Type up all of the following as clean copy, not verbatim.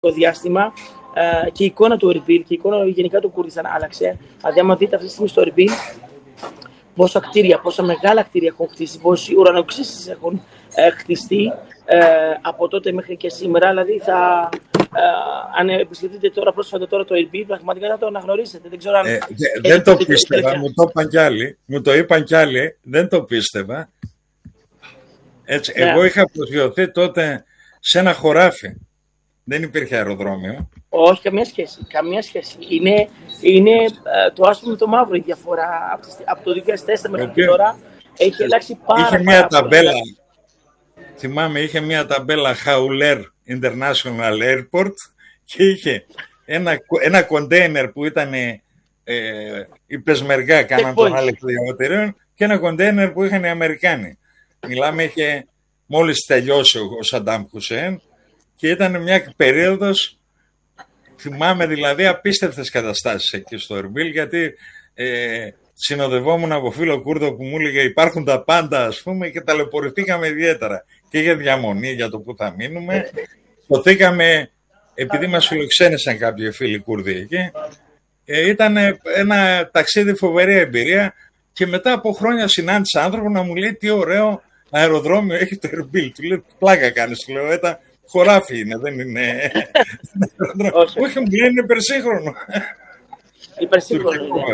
διάστημα και η εικόνα του Ερμπίλ και η εικόνα γενικά του Κουρδιστάν άλλαξε. Δηλαδή, άμα δείτε αυτή τη στιγμή στο Ερμπίλ, πόσα μεγάλα κτίρια έχουν χτίσει, πόσοι ουρανοξύσεις έχουν χτιστεί από τότε μέχρι και σήμερα. Δηλαδή, αν επισκεφτείτε τώρα πρόσφατα το Ερμπίλ, πραγματικά θα το αναγνωρίσετε. Δεν ξέρω αν. Δεν το πίστευα, μου το είπαν κι άλλοι. Μου το είπαν κι άλλοι, δεν το πίστευα. Έτσι, εγώ είχα προσγειωθεί τότε σε ένα χωράφι. Δεν υπήρχε αεροδρόμιο. Όχι, καμία σχέση. Είναι το άσπρο με το μαύρο η διαφορά. Από το 2004 μέχρι τώρα έχει αλλάξει πάρα ταμπέλα. Θυμάμαι, είχε μια ταμπέλα Howler International Airport και είχε ένα κοντέινερ που ήταν οι Πεσμεργά, κάναν τον άλεκτο διαβατηρίων, και ένα κοντέινερ που είχαν οι Αμερικάνοι. Μιλάμε, είχε μόλις τελειώσει ο Σαντάμ Χουσέιν και ήταν μια περίοδος, θυμάμαι δηλαδή, απίστευτες καταστάσεις εκεί στο Ερμπίλ, γιατί συνοδευόμουν από φίλο Κούρδο που μου έλεγε υπάρχουν τα πάντα, ας πούμε, και ταλαιπωρηθήκαμε ιδιαίτερα και για διαμονή, για το που θα μείνουμε. Σωθήκαμε επειδή μας φιλοξένησαν κάποιοι φίλοι Κούρδοι εκεί. Ήταν ένα ταξίδι, φοβερή εμπειρία, και μετά από χρόνια συνάντησα άνθρωπο να μου λέει τι ωραίο αεροδρόμιο έχει το Ερμπίλ. Του λέω πλάκα κάνεις, του λέω, χωράφι είναι, δεν είναι. Όχι, μου λέει είναι υπερσύγχρονο. Υπερσύγχρονο είναι.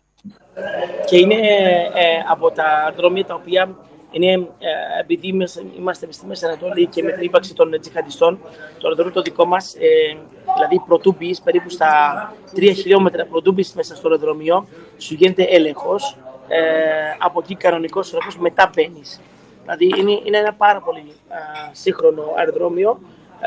Και είναι από τα αεροδρόμια τα οποία είναι, επειδή είμαστε στη Μέση Ανατολή και με την ύπαρξη των τζιχαντιστών, το αεροδρόμιο το δικό μας, δηλαδή πρωτού μπεις, περίπου στα 3 χιλιόμετρα πρωτού μπεις μέσα στο αεροδρόμιο, σου γίνεται έλεγχος, από εκεί κανονικός έλεγχος, μετά μπαίνεις. Δηλαδή είναι ένα πάρα πολύ σύγχρονο αεροδρόμιο,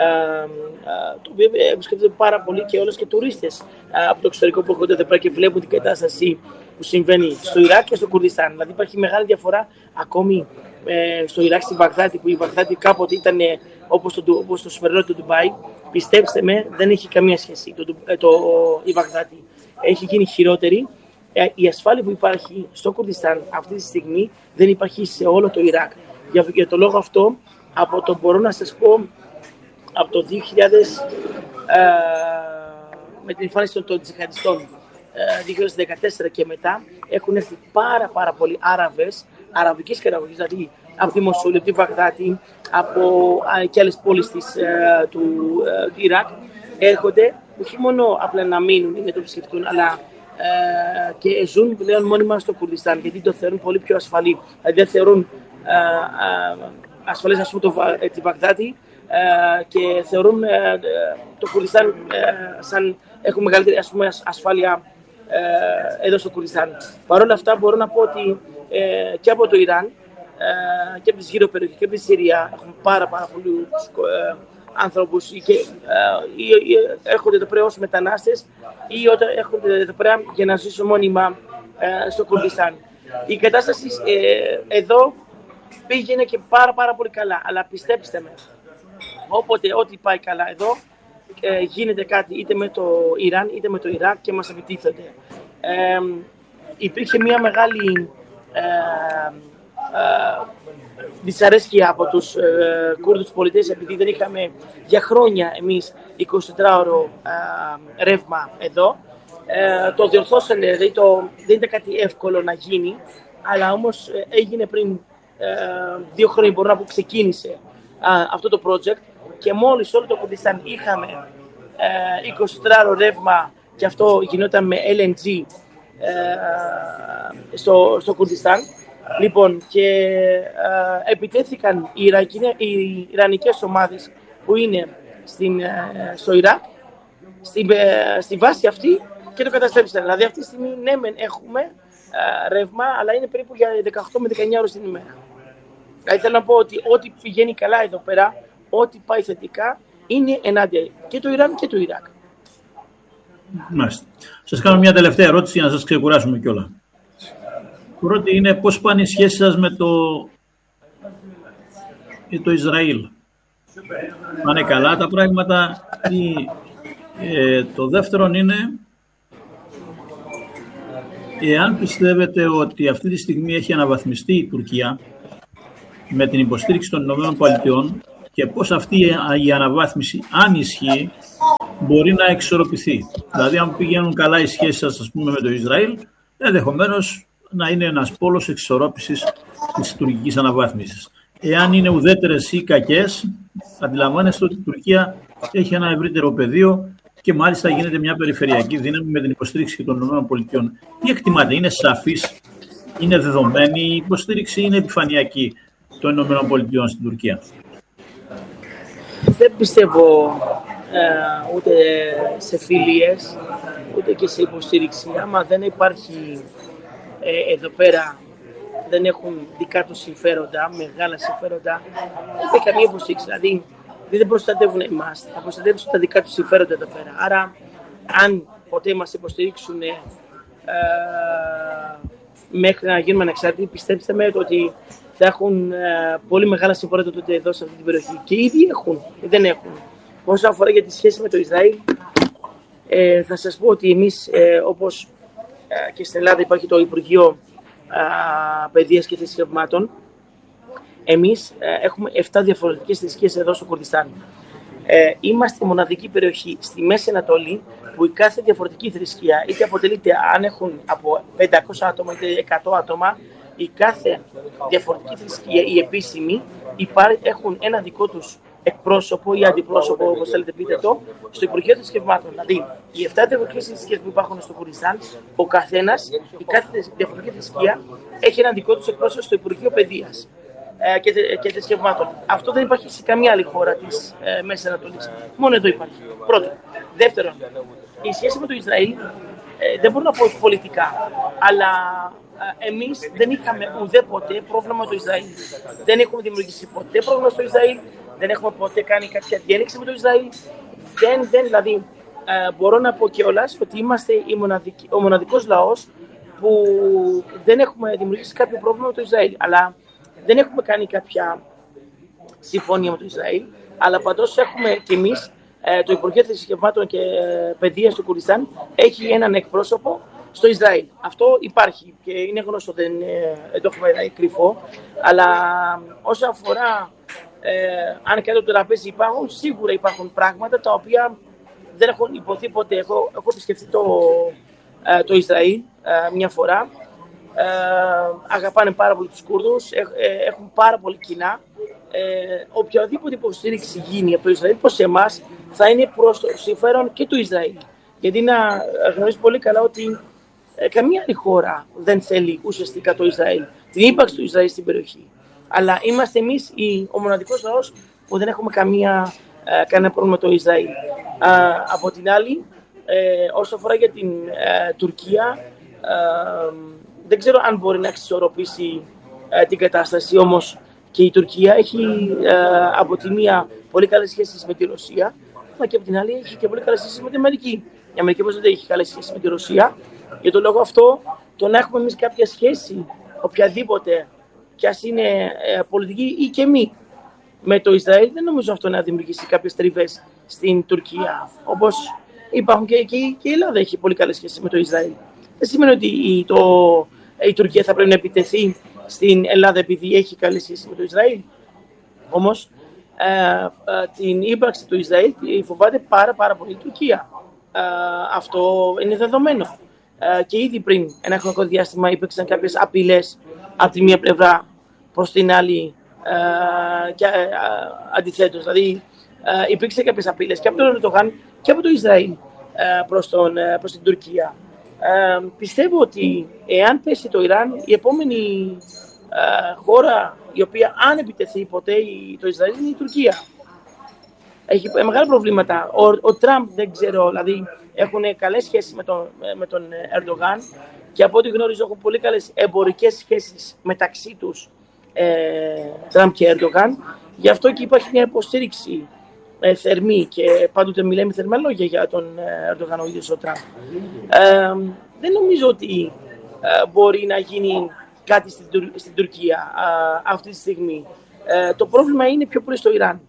το οποίο επισκέπτονται πάρα πολύ και όλες και τουρίστες από το εξωτερικό που έρχονται εδώ πέρα και βλέπουν την κατάσταση που συμβαίνει στο Ιράκ και στο Κουρδιστάν. Δηλαδή υπάρχει μεγάλη διαφορά ακόμη στο Ιράκ, στη Βαγδάτη, που η Βαγδάτη κάποτε ήταν όπως το σημερινό του Ντουμπάι. Πιστέψτε με, δεν έχει καμία σχέση. Η Βαγδάτη έχει γίνει χειρότερη. Η ασφάλεια που υπάρχει στο Κουρδιστάν αυτή τη στιγμή δεν υπάρχει σε όλο το Ιράκ. Για το λόγο αυτό, μπορώ να σας πω, από το 2000, με την εμφάνιση των τζιχαντιστών, 2014 και μετά, έχουν έρθει πάρα πολλοί Άραβες, αραβικής καταγωγής, δηλαδή από τη Μοσούλη, από τη Βαγδάτη, από και άλλες πόλεις του Ιράκ, έρχονται όχι μόνο απλά να μείνουν ή να το επισκεφτούν, αλλά και ζουν πλέον μόνιμα στο Κουρδιστάν, γιατί το θεωρούν πολύ πιο ασφαλή. Δηλαδή δεν θεωρούν ασφαλές, ας πούμε, τη Βαγδάτη, και θεωρούν το Κουρδιστάν σαν έχουν μεγαλύτερη, ας πούμε, ασφάλεια εδώ στο Κουρδιστάν. Παρ' όλα αυτά μπορώ να πω ότι και από το Ιράν και από τις γύρω περιοχές και από τη Συρία έχουν πάρα πολλούς άνθρωπους ή έρχονται εδώ πέρα ως μετανάστες ή όταν έρχονται εδώ πέρα για να ζήσουν μόνιμα στο Κουρδιστάν. Η κατάσταση εδώ πήγαινε και πάρα πολύ καλά, αλλά πιστέψτε με, όποτε ό,τι πάει καλά εδώ, γίνεται κάτι είτε με το Ιράν είτε με το Ιράκ και μας επιτίθενται. Υπήρχε μια μεγάλη δυσαρέσκεια από τους Κούρδους πολιτές, επειδή δεν είχαμε για χρόνια εμείς 24ωρο ρεύμα εδώ. Το διορθώσανε, δηλαδή δεν ήταν κάτι εύκολο να γίνει, αλλά όμως έγινε πριν 2 χρόνια, μπορώ να πω, ξεκίνησε αυτό το project, και μόλις όλο το Κουρδιστάν είχαμε 24ωρο ρεύμα, και αυτό γινόταν με LNG στο Κουρδιστάν. Λοιπόν, και επιτέθηκαν οι Ιρανικές ομάδες που είναι στο Ιράκ στη βάση αυτή και το καταστρέψαν. Δηλαδή αυτή τη στιγμή ναι μεν έχουμε ρεύμα, αλλά είναι περίπου για 18 με 19 ώρες την ημέρα. Δηλαδή θέλω να πω ότι ό,τι πηγαίνει καλά εδώ πέρα, ό,τι πάει θετικά, είναι ενάντια και το Ιράν και το Ιράκ. Μάλιστα. Σας κάνω μια τελευταία ερώτηση για να σας ξεκουράσουμε κιόλα. Πρώτη είναι πώς πάνε οι σχέσεις σας με το Ισραήλ. Πάνε καλά τα πράγματα ή το δεύτερο είναι εάν πιστεύετε ότι αυτή τη στιγμή έχει αναβαθμιστεί η Τουρκία με την υποστήριξη των ΗΠΑ και πώς αυτή η αναβάθμιση, αν ισχύει, μπορεί να εξορροπηθεί. Δηλαδή, αν πηγαίνουν καλά οι σχέσεις σας, ας πούμε, με το Ισραήλ, ενδεχομένως να είναι ένας πόλος εξορρόπησης της τουρκικής αναβάθμισης. Εάν είναι ουδέτερες ή κακές, αντιλαμβάνεστε ότι η Τουρκία έχει ένα ευρύτερο πεδίο και μάλιστα γίνεται μια περιφερειακή δύναμη με την υποστήριξη και των ΗΠΑ. Τι εκτιμάτε, είναι σαφής, είναι δεδομένη η υποστήριξη, είναι επιφανειακή των ΗΠΑ στην Τουρκία? Δεν πιστεύω ούτε σε φιλίες, ούτε και σε υποστήριξη. Άμα δεν υπάρχει εδώ πέρα, δεν έχουν δικά τους συμφέροντα, μεγάλα συμφέροντα, δεν έχει καμία υποστήριξη. Δηλαδή, δεν προστατεύουν εμάς, θα προστατεύσουν τα δικά τους συμφέροντα εδώ πέρα. Άρα, αν ποτέ μας υποστηρίξουν μέχρι να γίνουμε ανεξάρτητοι, πιστέψτε με ότι θα έχουν πολύ μεγάλα συμφέροντα τότε εδώ σε αυτή την περιοχή. Και ήδη έχουν, δεν έχουν. Όσον αφορά για τη σχέση με το Ισραήλ, θα σας πω ότι εμείς, όπως και στην Ελλάδα υπάρχει το Υπουργείο Παιδείας και Θρησκευμάτων, εμείς έχουμε 7 διαφορετικές θρησκείες εδώ στο Κουρδιστάν. Είμαστε η μοναδική περιοχή στη Μέση Ανατολή που η κάθε διαφορετική θρησκεία, είτε αποτελείται αν έχουν από 500 άτομα είτε 100 άτομα, η κάθε διαφορετική θρησκεία, οι επίσημοι, έχουν ένα δικό τους εκπρόσωπο ή αντιπρόσωπο, όπως θέλετε πείτε το, στο Υπουργείο Θρησκευμάτων. Δηλαδή, οι 7 διαφορετικές θρησκείες που υπάρχουν στο Κουρδιστάν, ο καθένας, η κάθε διαφορετική θρησκεία έχει ένα δικό τους εκπρόσωπο στο Υπουργείο Παιδείας και Θρησκευμάτων. Αυτό δεν υπάρχει σε καμία άλλη χώρα της Μέσης Ανατολής. Μόνο εδώ υπάρχει. Πρώτον. Δεύτερον, η σχέση με το Ισραήλ δεν μπορώ να πω πολιτικά, αλλά εμείς δεν είχαμε ουδέποτε πρόβλημα με το Ισραήλ. Δεν έχουμε δημιουργήσει ποτέ πρόβλημα στο Ισραήλ, δεν έχουμε ποτέ κάνει κάποια διένεξη με το Ισραήλ. Δηλαδή, μπορώ να πω κιόλας ότι είμαστε ο μοναδικός λαός που δεν έχουμε δημιουργήσει κάποιο πρόβλημα με το Ισραήλ. Αλλά δεν έχουμε κάνει κάποια συμφωνία με το Ισραήλ, αλλά παντός έχουμε κι εμείς το Υπουργείο Θρησκευμάτων και Παιδείας του Κουρδιστάν έχει έναν εκπρόσωπο στο Ισραήλ. Αυτό υπάρχει και είναι γνωστό, δεν το έχουμε κρυφό. Αλλά όσον αφορά αν και το τραπέζι υπάρχουν, σίγουρα υπάρχουν πράγματα τα οποία δεν έχουν υποθεί ποτέ. Έχω επισκεφτεί το Ισραήλ μια φορά. Αγαπάνε πάρα πολύ τους Κούρδους, έχουν πάρα πολύ κοινά. Οποιαδήποτε υποστήριξη γίνει από το Ισραήλ προς εμάς θα είναι προς το συμφέρον και του Ισραήλ. Γιατί να γνωρίζει πολύ καλά ότι καμία άλλη χώρα δεν θέλει ουσιαστικά το Ισραήλ, την ύπαρξη του Ισραήλ στην περιοχή. Αλλά είμαστε εμείς ο μοναδικός λαός που δεν έχουμε κανένα πρόβλημα με το Ισραήλ. Από την άλλη, όσο αφορά για την Τουρκία, δεν ξέρω αν μπορεί να εξισορροπήσει την κατάσταση, όμως και η Τουρκία έχει από τη μία πολύ καλές σχέσεις με τη Ρωσία, αλλά και από την άλλη έχει και πολύ καλές σχέσεις με την Αμερική. Η Αμερική όμως δεν έχει καλές σχέσεις με τη Ρωσία. Για τον λόγο αυτό, το να έχουμε εμείς κάποια σχέση, οποιαδήποτε, κι ας είναι πολιτική ή και μη, με το Ισραήλ, δεν νομίζω αυτό να δημιουργήσει κάποιες τριβές στην Τουρκία. Όπως υπάρχουν και η Ελλάδα έχει πολύ καλές σχέσεις με το Ισραήλ. Δεν σημαίνει ότι η Τουρκία θα πρέπει να επιτεθεί στην Ελλάδα επειδή έχει καλή σχέση με το Ισραήλ. Όμως την ύπαρξη του Ισραήλ φοβάται πάρα πολύ η Τουρκία. Αυτό είναι δεδομένο. Και ήδη πριν ένα χρονικό διάστημα υπήρξαν κάποιες απειλές από τη μία πλευρά προς την άλλη και αντιθέτως. Δηλαδή υπήρξαν κάποιες απειλές και από τον Ερντογάν και από το Ισραήλ προς την Τουρκία. Πιστεύω ότι εάν πέσει το Ιράν, η επόμενη χώρα η οποία αν επιτεθεί ποτέ το Ισραήλ είναι η Τουρκία. Έχει μεγάλα προβλήματα. Ο Τραμπ δεν ξέρω, δηλαδή έχουν καλές σχέσεις με τον Ερντογάν και από ό,τι γνωρίζω έχουν πολύ καλές εμπορικές σχέσεις μεταξύ τους Τραμπ και Ερντογάν. Γι' αυτό και υπάρχει μια υποστήριξη θερμή και πάντοτε μιλάμε θερμά λόγια για τον Ερντογάν ο ίδιος ο Τραμπ. Δεν νομίζω ότι μπορεί να γίνει κάτι στην Τουρκία αυτή τη στιγμή. Το πρόβλημα είναι πιο πολύ στο Ιράν.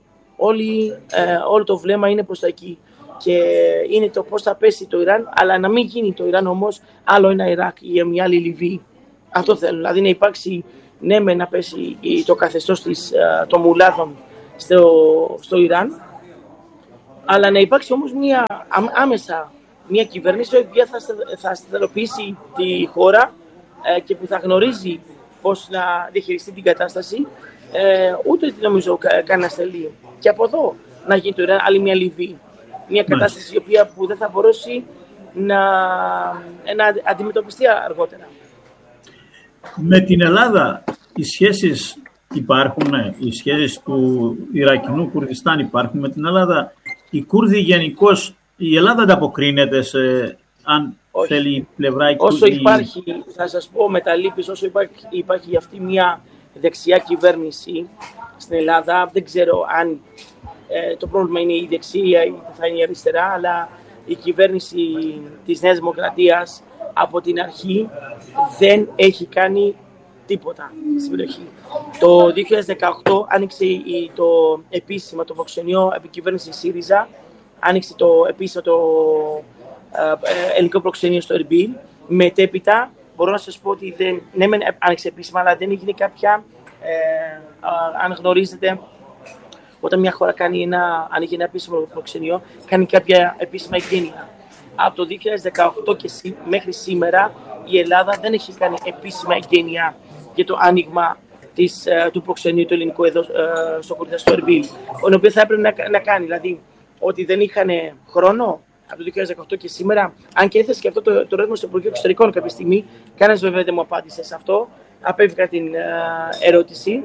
Όλο το βλέμμα είναι προς τα εκεί και είναι το πώς θα πέσει το Ιράν, αλλά να μην γίνει το Ιράν όμως άλλο ένα Ιράκ ή μια άλλη Λιβύη. Αυτό θέλουν, δηλαδή να υπάρξει ναι με να πέσει το καθεστώς των μουλάδων στο Ιράν, αλλά να υπάρξει όμως άμεσα μια κυβέρνηση η οποία θα σταθεροποιήσει τη χώρα και που θα γνωρίζει πώς να διαχειριστεί την κατάσταση, ούτε νομίζω κανένα θέλει. Και από εδώ να γίνει το Ιράν άλλη μια Λιβύη. Μια κατάσταση η οποία που δεν θα μπορέσει να αντιμετωπιστεί αργότερα. Με την Ελλάδα οι σχέσεις υπάρχουν, οι σχέσεις του Ιρακινού Κουρδιστάν υπάρχουν με την Ελλάδα. Οι Κούρδοι γενικώς, η Ελλάδα ανταποκρίνεται αν θέλει η πλευρά. Όσο υπάρχει, θα σας πω με τα λύπης, όσο υπάρχει αυτή μια δεξιά κυβέρνηση στην Ελλάδα, δεν ξέρω αν το πρόβλημα είναι η δεξιά ή θα είναι η αριστερά, αλλά η κυβέρνηση της Νέας Δημοκρατίας από την αρχή δεν έχει κάνει τίποτα στην περιοχή. Το 2018 άνοιξε το επίσημα το προξενείο επικυβέρνηση ΣΥΡΙΖΑ, άνοιξε το επίσημα το ελληνικό προξενείο στο Ερμπίλ. Μετέπειτα μπορώ να σας πω ότι ναι μεν άνοιξε επίσημα, αλλά δεν έγινε κάποια, αν γνωρίζετε, όταν μια χώρα ανοίγει ένα επίσημο προξενείο, κάνει κάποια επίσημα εγγένεια. Από το 2018 και μέχρι σήμερα η Ελλάδα δεν έχει κάνει επίσημα εγγένεια για το άνοιγμα του προξενείου του ελληνικού εδώ στο Κουρδιστάν, στο Ερμπίλ, το οποίο θα έπρεπε να κάνει. Δηλαδή, ότι δεν είχαν χρόνο από το 2018 και σήμερα, αν και έθεσε και αυτό το ερώτημα στο Υπουργείο Εξωτερικών κάποια στιγμή, κανένας βέβαια δεν μου απάντησε σε αυτό. Απέφυγα την ερώτηση.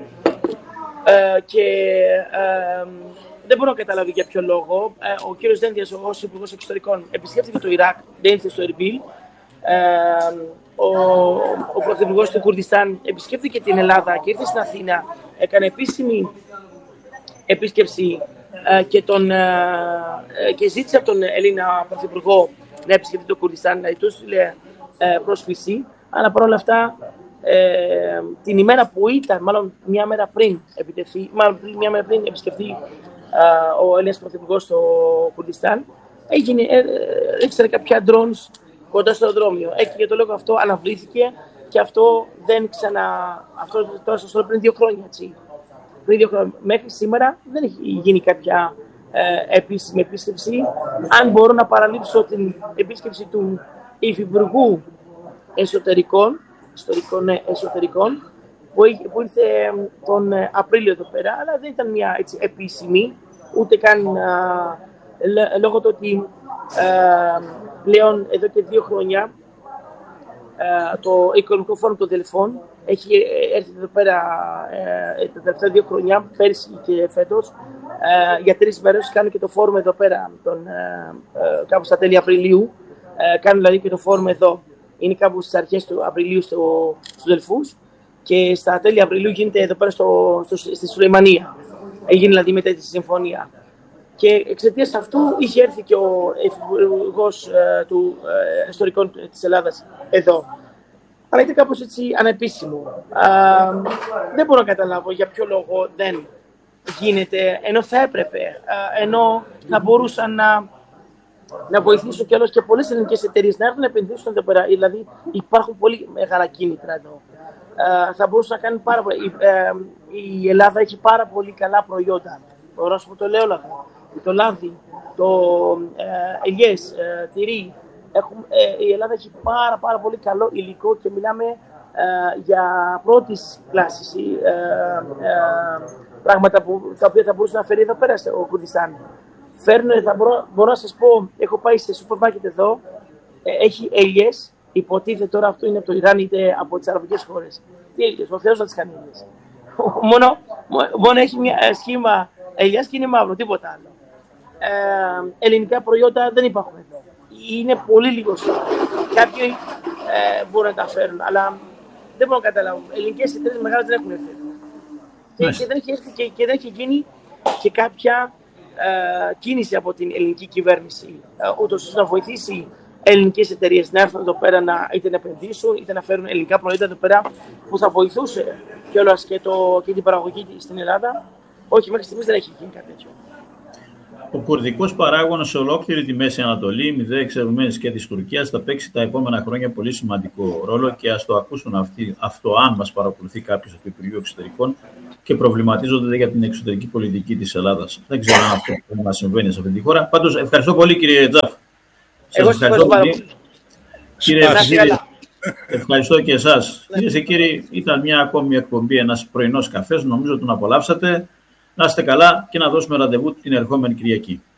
Δεν μπορώ να καταλάβω για ποιο λόγο. Ο κύριος Δένδιας, ως Υπουργός Εξωτερικών, επισκέφθηκε το Ιράκ, δεν ήρθε στο Ερμπίλ. Ο Πρωθυπουργός του Κουρδιστάν επισκέφθηκε την Ελλάδα και ήρθε στην Αθήνα, έκανε επίσημη επίσκεψη και ζήτησε από τον Έλληνα Πρωθυπουργό να επισκεφτεί το Κουρδιστάν, να του στείλε πρόσκληση, αλλά παρόλα αυτά την ημέρα που ήταν, μάλλον μια μέρα πριν επισκεφτεί ο Έλληνας Πρωθυπουργός στο Κουρδιστάν, έξερε κάποια drones κοντά στο αεροδρόμιο. Για το λόγο αυτό αναβλήθηκε και αυτό δεν αυτό τώρα σας λέω πριν 2 χρόνια, έτσι. Πριν 2 χρόνια. Μέχρι σήμερα δεν έχει γίνει κάποια επίσημη επίσκεψη. Αν μπορώ να παραλείψω την επίσκεψη του Υφυπουργού Εσωτερικών, που ήρθε τον Απρίλιο εδώ πέρα, αλλά δεν ήταν μια έτσι επίσημη, ούτε καν λόγω του ότι πλέον εδώ και 2 χρόνια το Οικονομικό Φόρουμ των Δελφών έχει έρθει εδώ πέρα τα τελευταία 2 χρόνια, πέρσι και φέτος, για 3 μέρες. Κάνουν και το φόρουμ εδώ πέρα κάπου στα τέλη Απριλίου. Κάνουν δηλαδή και το φόρουμ εδώ. Είναι κάπου στις αρχές του Απριλίου στους Δελφούς και στα τέλη Απριλίου γίνεται εδώ πέρα στη Σουλεϊμανία. Έγινε δηλαδή μετά τη συμφωνία. Και εξαιτίας αυτού είχε έρθει και ο Υπουργός του Ιστορικών της Ελλάδας εδώ. Αλλά ήταν κάπως έτσι ανεπίσημο. Δεν μπορώ να καταλάβω για ποιο λόγο δεν γίνεται, ενώ θα έπρεπε, ενώ θα μπορούσαν να βοηθήσουν κιόλας και πολλές ελληνικές εταιρείες να έρθουν να επενδύσουν εδώ πέρα. Δηλαδή υπάρχουν πολύ μεγάλα κίνητρα εδώ. Θα μπορούσαν να κάνουν πάρα πολύ. Η Ελλάδα έχει πάρα πολύ καλά προϊόντα. Μπορώ να σου πω το ελαιόλαδο, το λάδι, το ελιές, τυρί. Η Ελλάδα έχει πάρα πολύ καλό υλικό και μιλάμε για πρώτης κλάσης πράγματα τα οποία θα μπορούσε να φέρει εδώ πέρα στο Κουρδιστάν. Μπορώ να σας πω, έχω πάει σε σούπερ μάρκετ εδώ, έχει ελιές, υποτίθεται τώρα αυτό είναι από το Ιράν είτε από τις αραβικές χώρες. Τι ελιές, ο Θεός να τις κάνει ελιές. Μόνο έχει μια σχήμα ελιάς και είναι μαύρο, τίποτα άλλο. Ελληνικά προϊόντα δεν υπάρχουν εδώ. Είναι πολύ λίγο. Κάποιοι μπορούν να τα φέρουν, αλλά δεν μπορώ να καταλάβω. Ελληνικές εταιρείες μεγάλες δεν έχουν έρθει εδώ. Και δεν έχει έρθει και δεν έχει γίνει και κάποια κίνηση από την ελληνική κυβέρνηση, ούτως ώστε να βοηθήσει ελληνικές εταιρείες να έρθουν εδώ πέρα είτε να επενδύσουν είτε να φέρουν ελληνικά προϊόντα εδώ πέρα που θα βοηθούσε κιόλας και την παραγωγή στην Ελλάδα. Όχι, μέχρι στιγμής δεν έχει γίνει κάτι τέτοιο. Ο κουρδικός παράγοντας σε ολόκληρη τη Μέση Ανατολή, μη δε εξαιρουμένης και της Τουρκίας, θα παίξει τα επόμενα χρόνια πολύ σημαντικό ρόλο και ας το ακούσουν αυτό αν μας παρακολουθεί κάποιος από το Υπουργείο Εξωτερικών και προβληματίζονται για την εξωτερική πολιτική της Ελλάδας. Δεν ξέρω αν αυτό πρέπει να συμβαίνει σε αυτή τη χώρα. Πάντως, ευχαριστώ πολύ, κύριε Τζαφ. Σας ευχαριστώ πολύ. Κύριε Τζαφ, ευχαριστώ και εσάς. Κυρίες και κύριοι, ήταν μια ακόμη εκπομπή, ένας πρωινός καφές. Νομίζω τον απολαύσατε. Να είστε καλά και να δώσουμε ραντεβού την ερχόμενη Κυριακή.